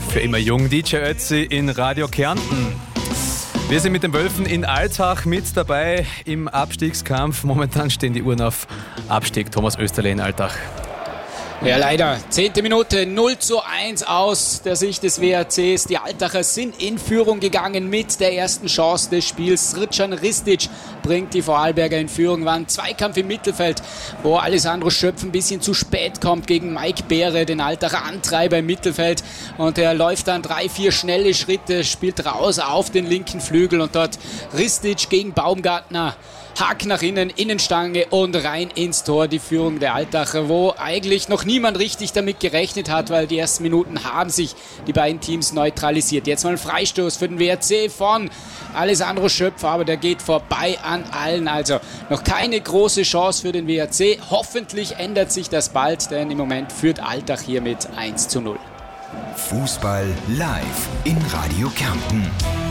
Für immer jung, DJ Ötzi in Radio Kärnten. Wir sind mit den Wölfen in Altach mit dabei im Abstiegskampf. Momentan stehen die Uhren auf Abstieg. Thomas Österle in Altach. Ja, leider. 10. Minute 0:1 aus der Sicht des WRCs. Die Altacher sind in Führung gegangen mit der ersten Chance des Spiels. Srdjan Ristic bringt die Vorarlberger in Führung. War ein Zweikampf im Mittelfeld, wo Alessandro Schöpf ein bisschen zu spät kommt gegen Mike Beere, den Altacher Antreiber im Mittelfeld. Und er läuft dann 3-4 schnelle Schritte, spielt raus auf den linken Flügel und dort Ristic gegen Baumgartner. Hack nach innen, Innenstange und rein ins Tor, die Führung der Altacher, wo eigentlich noch niemand richtig damit gerechnet hat, weil die ersten Minuten haben sich die beiden Teams neutralisiert. Jetzt mal ein Freistoß für den WRC von Alessandro Schöpf, aber der geht vorbei an allen. Also noch keine große Chance für den WRC. Hoffentlich ändert sich das bald, denn im Moment führt Altach hier mit 1:0. Fußball live in Radio Kärnten.